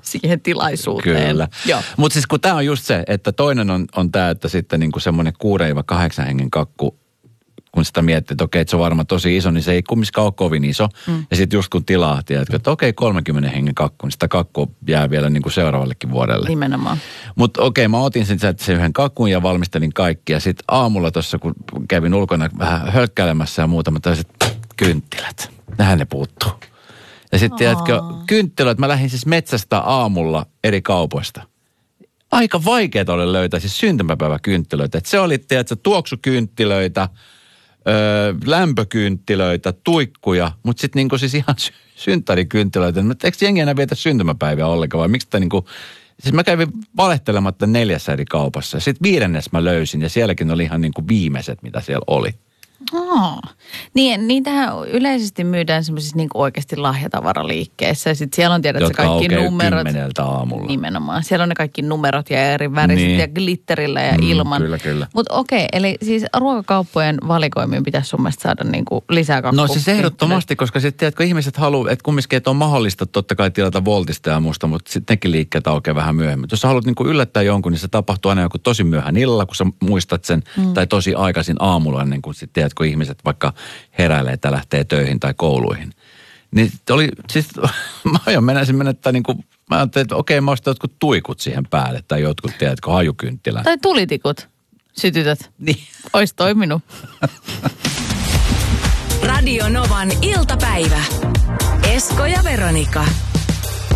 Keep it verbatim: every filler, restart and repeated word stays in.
siihen tilaisuuteen. Kyllä. Mutta siis kun tämä on just se, että toinen on, on tämä, että sitten niinku semmoinen kuuden kahdeksan hengen kakku, kun sitä miettii, että okei, että se on varmaan tosi iso, niin se ei kumminkaan ole kovin iso. Mm. Ja sitten just kun tilaa, tiedätkö, että okei, kolmenkymmenen hengen kakku, niin sitä kakkua jää vielä niin kuin seuraavallekin vuodelle. Nimenomaan. Mutta okei, mä otin sen, sen yhden kakun ja valmistelin kaikki. Ja sitten aamulla tuossa, kun kävin ulkona vähän hölkkäilemässä ja muuta, mä taisin, että kynttilät, nähän ne puuttuu. Ja sitten tiedätkö, kynttilöt, mä lähdin siis metsästä aamulla eri kaupoista. Aika vaikeaa oli löytää siis syntymäpäiväkynttilöitä. Että se oli, tiedätkö, tuoksukynttilöitä, öö, lämpökynttilöitä, tuikkuja, mutta sitten niinku siis ihan sy- synttärikynttilöitä. Eikö jengi enää vietä syntymäpäiviä ollenkaan vai miksi tämä niinku... Siis mä kävin valehtelematta neljässä eri kaupassa. Sitten viidennes mä löysin ja sielläkin oli ihan niinku viimeiset, mitä siellä oli. Oh. Niin, niitähän yleisesti myydään semmoisissa niin oikeasti lahjatavaraliikkeissä. Ja sitten siellä on tiedät, jotka kaikki numerot. kymmeneltä aamulla. Nimenomaan. Siellä on ne kaikki numerot ja eri väriset niin. ja glitterillä ja mm, ilman. Kyllä, kyllä. Mutta okei, eli siis ruokakauppojen valikoimiin pitäisi sun mielestä saada niinku lisää kakkua. No siis ehdottomasti, koska sitten tiedätkö, ihmiset haluaa, että kumminkin että on mahdollista totta kai tilata Voltista ja muusta, mutta sitten nekin liikkeet aukeaa vähän myöhemmin. Jos sä haluat niinku yllättää jonkun, niin se tapahtuu aina joku tosi myöhään illalla, kun sä muistat sen, mm. tai tosi aikaisin aamulla ennen kuin sitten tiedät, kun ihmiset vaikka heräilee, että lähtee töihin tai kouluihin. Niin oli, siis mä aion mennä mennä, että niin kuin, mä ajattelin, että okei, mä ostan jotkut tuikut siihen päälle, tai jotkut, tiedätkö, hajukynttilän. Tai tulitikut, sytytät. Niin. Ois toiminut. Radio Novan iltapäivä. Esko ja Veronika.